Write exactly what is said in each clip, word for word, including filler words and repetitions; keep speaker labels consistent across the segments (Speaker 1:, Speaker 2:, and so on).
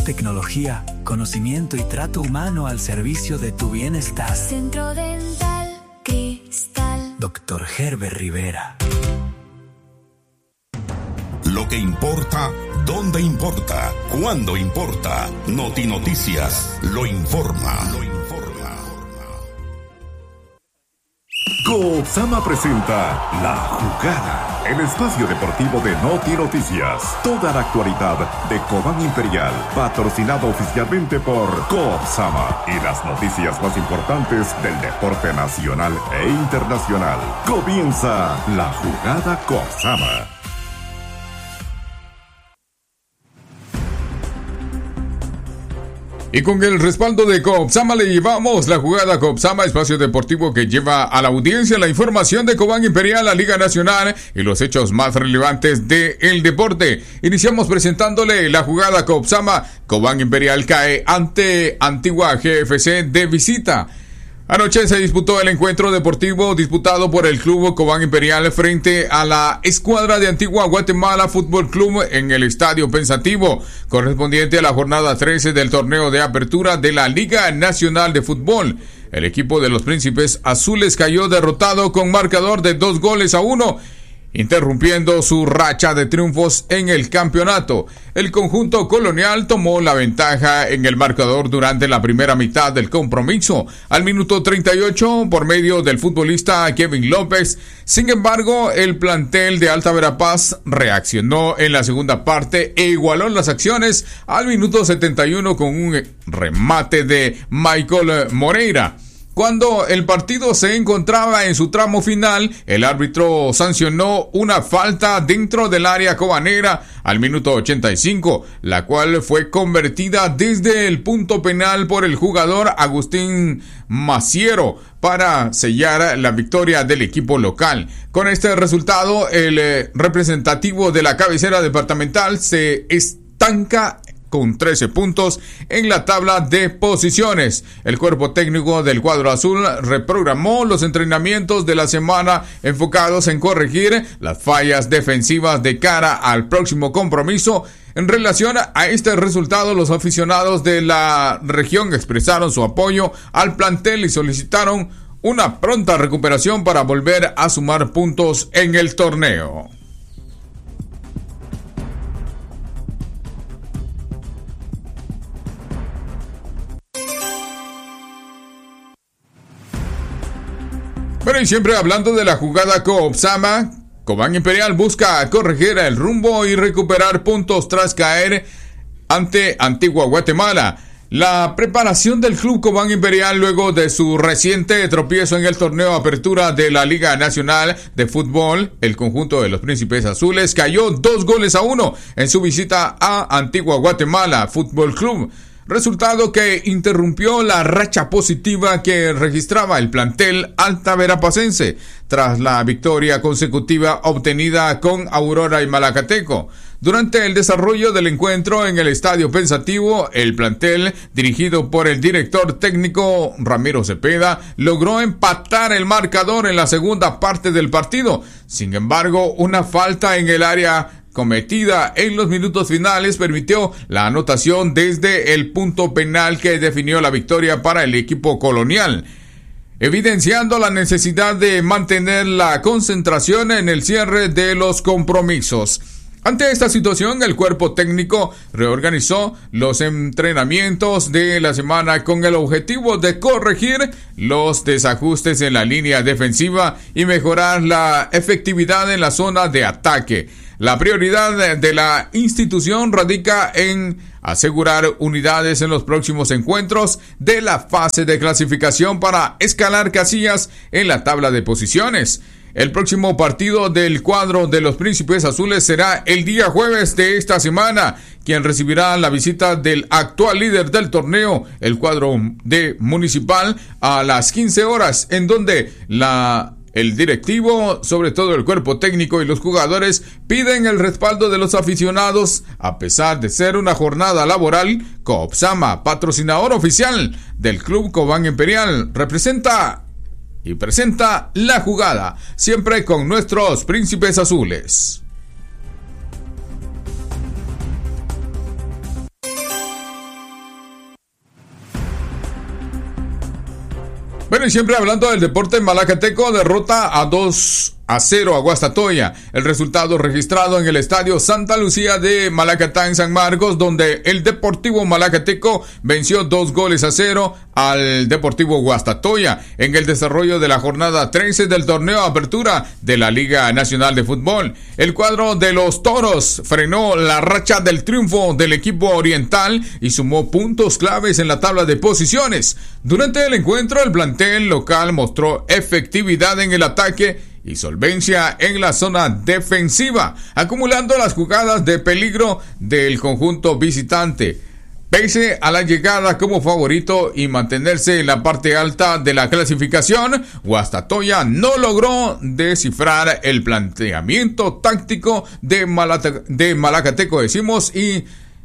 Speaker 1: tecnología, conocimiento y trato humano al servicio de tu bienestar.
Speaker 2: Centro Dental Cristal.
Speaker 1: Doctor Herbert Rivera.
Speaker 3: Lo que importa, dónde importa, cuándo importa. Noti Noticias lo informa. Lo informa.
Speaker 4: Coopsama presenta La Jugada, el espacio deportivo de Noti Noticias. Toda la actualidad de Cobán Imperial, patrocinado oficialmente por Coopsama y las noticias más importantes del deporte nacional e internacional. Comienza La Jugada Coopsama.
Speaker 5: Y con el respaldo de Coopsama le llevamos la jugada Coopsama, espacio deportivo que lleva a la audiencia la información de Cobán Imperial, la Liga Nacional y los hechos más relevantes del deporte. Iniciamos presentándole la jugada Coopsama. Cobán Imperial cae ante Antigua G F C de visita. Anoche se disputó el encuentro deportivo disputado por el Club Cobán Imperial frente a la escuadra de Antigua Guatemala Fútbol Club en el Estadio Pensativo, correspondiente a la jornada trece del torneo de apertura de la Liga Nacional de Fútbol. El equipo de los Príncipes Azules cayó derrotado con marcador de dos goles a uno, interrumpiendo su racha de triunfos en el campeonato. El conjunto colonial tomó la ventaja en el marcador durante la primera mitad del compromiso, al minuto treinta y ocho por medio del futbolista Kevin López. Sin embargo, el plantel de Alta Verapaz reaccionó en la segunda parte e igualó las acciones al minuto setenta y uno con un remate de Michael Moreira. Cuando el partido se encontraba en su tramo final, el árbitro sancionó una falta dentro del área cobanera al minuto ochenta y cinco, la cual fue convertida desde el punto penal por el jugador Agustín Maciero para sellar la victoria del equipo local. Con este resultado, el representativo de la cabecera departamental se estanca con trece puntos en la tabla de posiciones. El cuerpo técnico del cuadro azul reprogramó los entrenamientos de la semana enfocados en corregir las fallas defensivas de cara al próximo compromiso. En relación a este resultado, los aficionados de la región expresaron su apoyo al plantel y solicitaron una pronta recuperación para volver a sumar puntos en el torneo. Bueno, y siempre hablando de la jugada Coopsama, Cobán Imperial busca corregir el rumbo y recuperar puntos tras caer ante Antigua Guatemala. La preparación del Club Cobán Imperial luego de su reciente tropiezo en el torneo apertura de la Liga Nacional de Fútbol, el conjunto de los Príncipes Azules cayó dos goles a uno en su visita a Antigua Guatemala Fútbol Club. Resultado que interrumpió la racha positiva que registraba el plantel altaverapacense tras la victoria consecutiva obtenida con Aurora y Malacateco. Durante el desarrollo del encuentro en el Estadio Pensativo, el plantel, dirigido por el director técnico Ramiro Cepeda, logró empatar el marcador en la segunda parte del partido. Sin embargo, una falta en el área cometida en los minutos finales permitió la anotación desde el punto penal que definió la victoria para el equipo colonial, evidenciando la necesidad de mantener la concentración en el cierre de los compromisos. Ante esta situación, el cuerpo técnico reorganizó los entrenamientos de la semana con el objetivo de corregir los desajustes en la línea defensiva y mejorar la efectividad en la zona de ataque. La prioridad de la institución radica en asegurar unidades en los próximos encuentros de la fase de clasificación para escalar casillas en la tabla de posiciones. El próximo partido del cuadro de los Príncipes Azules será el día jueves de esta semana, quien recibirá la visita del actual líder del torneo, el cuadro de Municipal, a las quince horas, en donde la el directivo, sobre todo el cuerpo técnico y los jugadores, piden el respaldo de los aficionados. A pesar de ser una jornada laboral, Coopsama, patrocinador oficial del Club Cobán Imperial, representa y presenta la jugada, siempre con nuestros Príncipes Azules. Bueno, y siempre hablando del deporte, Malacateco derrota a dos a cero a Guastatoya. El resultado registrado en el estadio Santa Lucía de Malacatán, San Marcos, donde el Deportivo Malacateco venció dos goles a cero al Deportivo Guastatoya en el desarrollo de la jornada trece del torneo Apertura de la Liga Nacional de Fútbol. El cuadro de los Toros frenó la racha del triunfo del equipo oriental y sumó puntos claves en la tabla de posiciones. Durante el encuentro, el plantel local mostró efectividad en el ataque y solvencia en la zona defensiva, acumulando las jugadas de peligro del conjunto visitante. Pese a la llegada como favorito y mantenerse en la parte alta de la clasificación, Guastatoya no logró descifrar el planteamiento táctico de, Malata- de Malacateco, decimos, y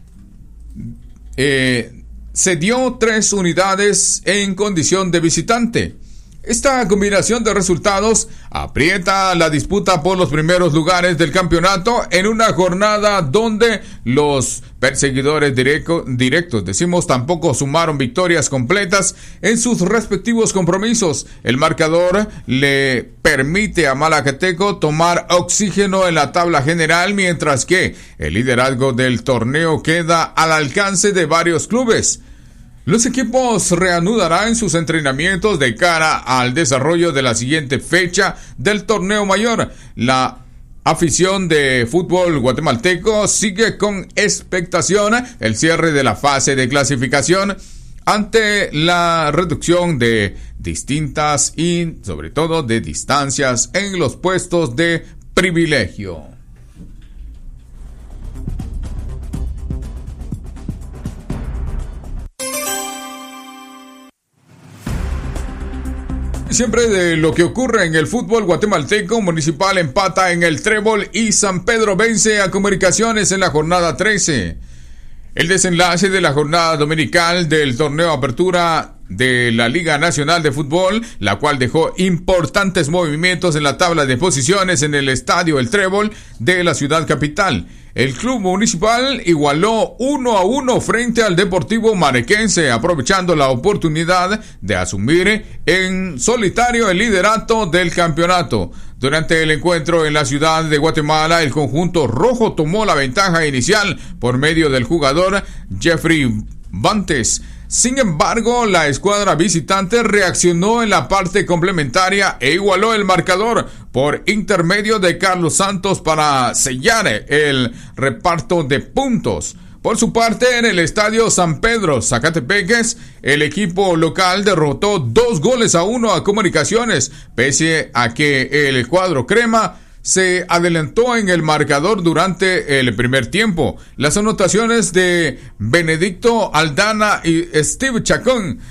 Speaker 5: eh, se dio tres unidades en condición de visitante. Esta combinación de resultados aprieta la disputa por los primeros lugares del campeonato en una jornada donde los perseguidores directo, directos, decimos, tampoco sumaron victorias completas en sus respectivos compromisos. El marcador le permite a Malacateco tomar oxígeno en la tabla general, mientras que el liderazgo del torneo queda al alcance de varios clubes. Los equipos reanudarán sus entrenamientos de cara al desarrollo de la siguiente fecha del torneo mayor. La afición de fútbol guatemalteco sigue con expectación el cierre de la fase de clasificación ante la reducción de distintas y sobre todo de distancias en los puestos de privilegio. Siempre de lo que ocurre en el fútbol guatemalteco, Municipal empata en el Trébol y San Pedro vence a Comunicaciones en la jornada trece. El desenlace de la jornada dominical del torneo Apertura de la Liga Nacional de Fútbol, la cual dejó importantes movimientos en la tabla de posiciones en el estadio El Trébol de la ciudad capital. El club municipal igualó uno a uno frente al Deportivo Marequense, aprovechando la oportunidad de asumir en solitario el liderato del campeonato. Durante el encuentro en la ciudad de Guatemala, el conjunto rojo tomó la ventaja inicial por medio del jugador Jeffrey Bantes. Sin embargo, la escuadra visitante reaccionó en la parte complementaria e igualó el marcador por intermedio de Carlos Santos para sellar el reparto de puntos. Por su parte, en el estadio San Pedro Zacatepeques, el equipo local derrotó dos goles a uno a Comunicaciones, pese a que el cuadro crema se adelantó en el marcador durante el primer tiempo. Las anotaciones de Benedicto Aldana y Steve Chacón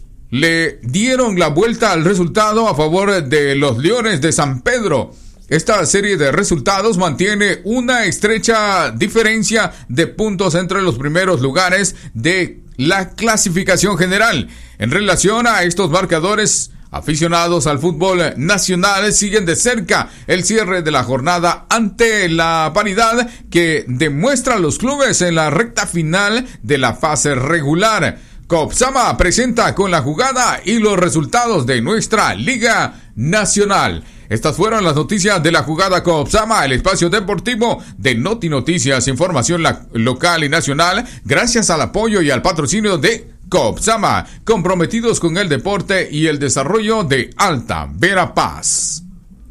Speaker 5: le dieron la vuelta al resultado a favor de los Leones de San Pedro. Esta serie de resultados mantiene una estrecha diferencia de puntos entre los primeros lugares de la clasificación general. En relación a estos marcadores, aficionados al fútbol nacional siguen de cerca el cierre de la jornada ante la paridad que demuestran los clubes en la recta final de la fase regular. Copsama presenta con la jugada y los resultados de nuestra Liga Nacional. Estas fueron las noticias de la jugada Copsama, el espacio deportivo de Noti Noticias, información la- local y nacional, gracias al apoyo y al patrocinio de Copsama, comprometidos con el deporte y el desarrollo de Alta Verapaz.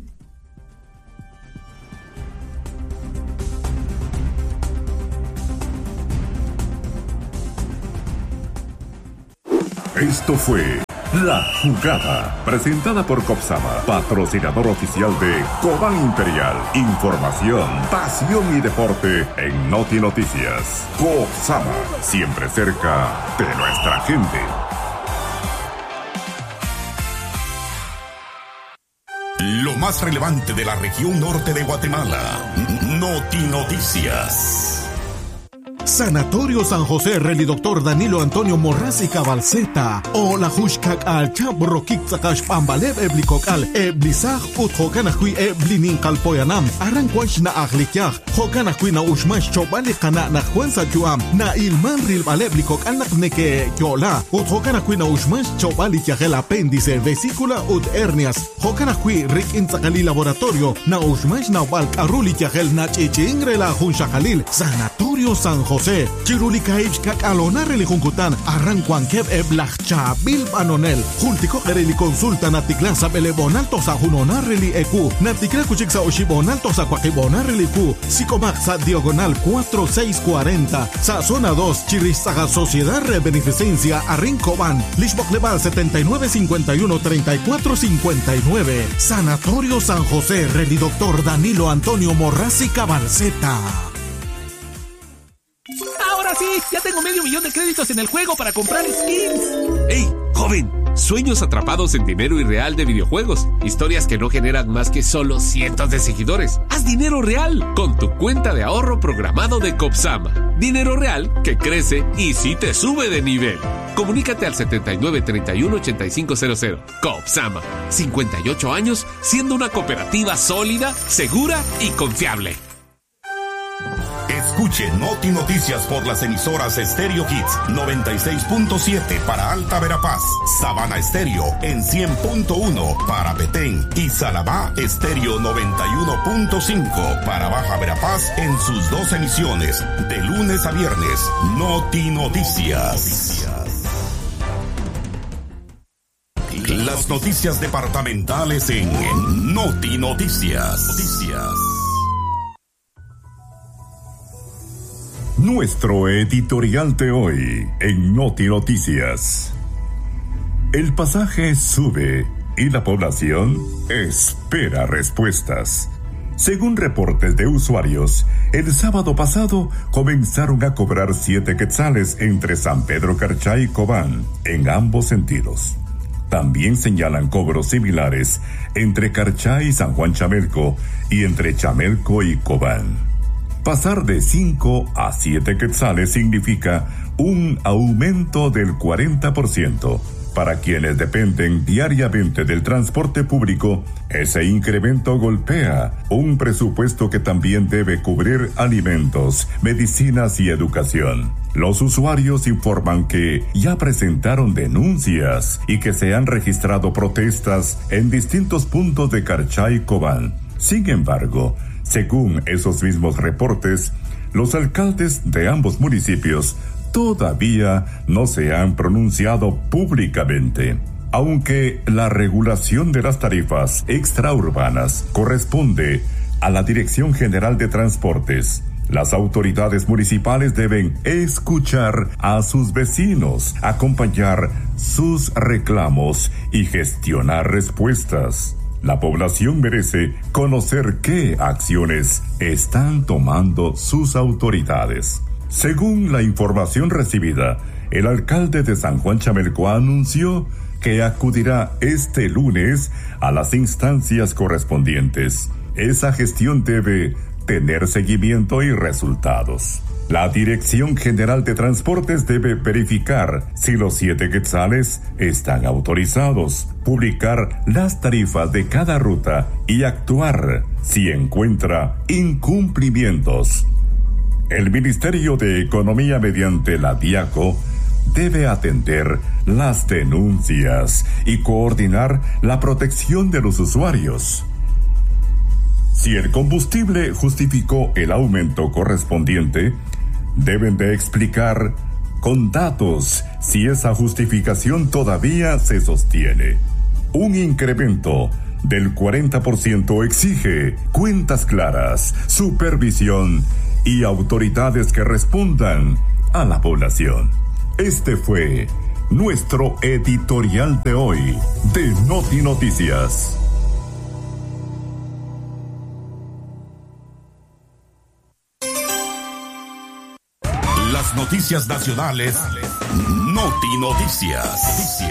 Speaker 3: Esto fue La Jugada, presentada por Copsama, patrocinador oficial de Cobán Imperial. Información, pasión y deporte en Noti Noticias. Copsama, siempre cerca de nuestra gente. Lo más relevante de la región norte de Guatemala. Noti Noticias.
Speaker 6: Sanatorio San José, Reli Doctor Danilo Antonio Morraz y Cabalceta. O la Hushkak al Chab Rokik Sakash Pambaleb Eblikok al Eblisaj Ut Hokanakui Eblinin Kalpoyanam. Arrankwash na Aglikyaj. Hokanakui na Ushmash Chobali Kana na Juanza Juam. Na Ilman Ril Baleblikok Anak Neke Kyola. Ut Hokanakui na Ushmash Chobali Kiagel Apéndice, Vesícula Ut Hernias. Hokanakui Rik Inzakali Laboratorio. Na Ushmash na Balk Aruli Kiagel na Chichingre la Junshakalil. Sanatorio San José. Chiruli Kaich Kak Alona Reli Junkutan. Arrancuan Keb Eblachcha Bil Banonel. Jultico Reli Consulta Natiklan Sabelebonal Tosa Junonar Reli Eku. Natikla Kuchiksa Oshibonal Tosa Kwakibonal Reli Ku. Psicomaxa Diagonal cuatro seis cuarenta. Sa Zona dos. Chirizaga Sociedad de Beneficencia Arrincoban. Lishbok Leval setenta y nueve cincuenta y uno treinta y cuatro cincuenta y nueve. Sanatorio San José. Reli Doctor Danilo Antonio Morraz y Cabalceta.
Speaker 7: Ahora sí, ya tengo medio millón de créditos en el juego para comprar skins.
Speaker 8: ¡Ey, joven! Sueños atrapados en dinero irreal de videojuegos. Historias que no generan más que solo cientos de seguidores. Haz dinero real con tu cuenta de ahorro programado de Copsama. Dinero real que crece y sí te sube de nivel. Comunícate al setenta y nueve treinta y uno ochenta y cinco cero cero. Copsama. cincuenta y ocho años siendo una cooperativa sólida, segura y confiable.
Speaker 4: Escuche Noti Noticias por las emisoras Stereo Hits noventa y seis punto siete para Alta Verapaz, Sabana Estéreo en cien punto uno para Petén y Salabá Estéreo noventa y uno punto cinco para Baja Verapaz en sus dos emisiones de lunes a viernes. Noti Noticias. Las noticias departamentales en Noti Noticias. Noticias. Nuestro editorial de hoy en Noti Noticias. El pasaje sube y la población espera respuestas. Según reportes de usuarios, el sábado pasado comenzaron a cobrar siete quetzales entre San Pedro Carchá y Cobán, en ambos sentidos. También señalan cobros similares entre Carchá y San Juan Chamelco y entre Chamelco y Cobán. Pasar de cinco a siete quetzales significa un aumento del cuarenta por ciento. Para quienes dependen diariamente del transporte público, ese incremento golpea un presupuesto que también debe cubrir alimentos, medicinas y educación. Los usuarios informan que ya presentaron denuncias y que se han registrado protestas en distintos puntos de Carchá y Cobán. Sin embargo, según esos mismos reportes, los alcaldes de ambos municipios todavía no se han pronunciado públicamente. Aunque la regulación de las tarifas extraurbanas corresponde a la Dirección General de Transportes, las autoridades municipales deben escuchar a sus vecinos, acompañar sus reclamos y gestionar respuestas. La población merece conocer qué acciones están tomando sus autoridades. Según la información recibida, el alcalde de San Juan Chamelco anunció que acudirá este lunes a las instancias correspondientes. Esa gestión debe tener seguimiento y resultados. La Dirección General de Transportes debe verificar si los siete quetzales están autorizados, publicar las tarifas de cada ruta y actuar si encuentra incumplimientos. El Ministerio de Economía, mediante la DIACO, debe atender las denuncias y coordinar la protección de los usuarios. Si el combustible justificó el aumento correspondiente, deben de explicar con datos si esa justificación todavía se sostiene. Un incremento del cuarenta por ciento exige cuentas claras, supervisión y autoridades que respondan a la población. Este fue nuestro editorial de hoy de Noti Noticias. Las noticias nacionales, Noti Noticias.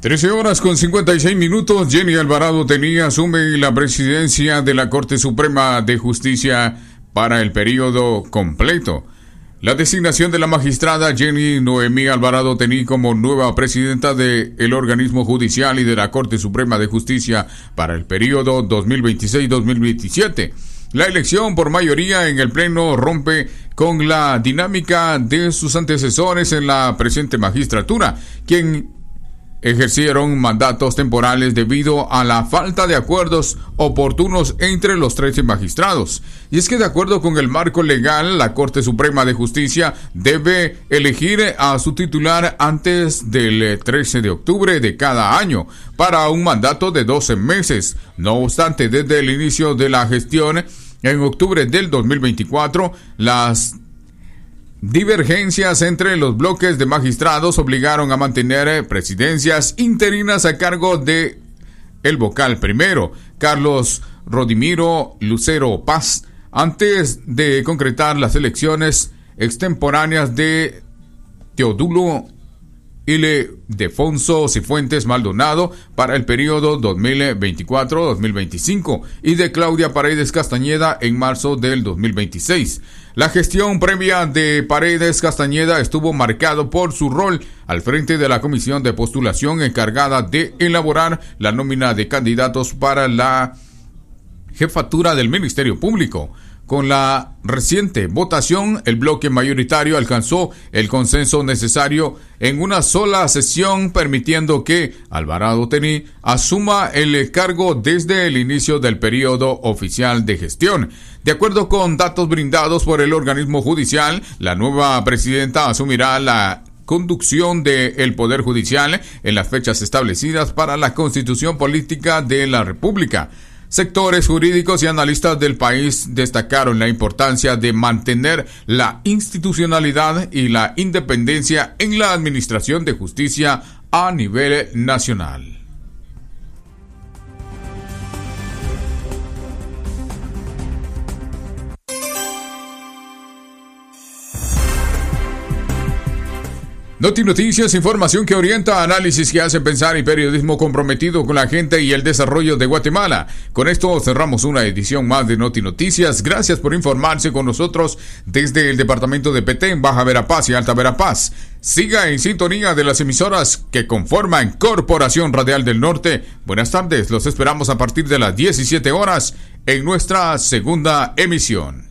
Speaker 5: trece horas con cincuenta y seis minutos. Jenny Alvarado tenía asume la presidencia de la Corte Suprema de Justicia para el periodo completo. La designación de la magistrada Jenny Noemí Alvarado Tení como nueva presidenta del organismo judicial y de la Corte Suprema de Justicia para el periodo dos mil veintiséis dos mil veintisiete. La elección por mayoría en el Pleno rompe con la dinámica de sus antecesores en la presente magistratura, quien ejercieron mandatos temporales debido a la falta de acuerdos oportunos entre los trece magistrados. Y es que de acuerdo con el marco legal, la Corte Suprema de Justicia debe elegir a su titular antes del trece de octubre de cada año para un mandato de doce meses. No obstante, desde el inicio de la gestión, en octubre del dos mil veinticuatro, las divergencias entre los bloques de magistrados obligaron a mantener presidencias interinas a cargo de el vocal primero, Carlos Rodimiro Lucero Paz, antes de concretar las elecciones extemporáneas de Teodulo Ildefonso Cifuentes Maldonado para el periodo dos mil veinticuatro dos mil veinticinco y de Claudia Paredes Castañeda en marzo del dos mil veintiséis. La gestión previa de Paredes Castañeda estuvo marcado por su rol al frente de la comisión de postulación encargada de elaborar la nómina de candidatos para la jefatura del Ministerio Público. Con la reciente votación, el bloque mayoritario alcanzó el consenso necesario en una sola sesión, permitiendo que Alvarado Tení asuma el cargo desde el inicio del periodo oficial de gestión. De acuerdo con datos brindados por el organismo judicial, la nueva presidenta asumirá la conducción del Poder Judicial en las fechas establecidas para la Constitución Política de la República. Sectores jurídicos y analistas del país destacaron la importancia de mantener la institucionalidad y la independencia en la administración de justicia a nivel nacional. Noti Noticias, información que orienta, análisis que hace pensar y periodismo comprometido con la gente y el desarrollo de Guatemala. Con esto cerramos una edición más de Noti Noticias. Gracias por informarse con nosotros desde el departamento de Petén, Baja Verapaz y Alta Verapaz. Siga en sintonía de las emisoras que conforman Corporación Radial del Norte. Buenas tardes, los esperamos a partir de las diecisiete horas en nuestra segunda emisión.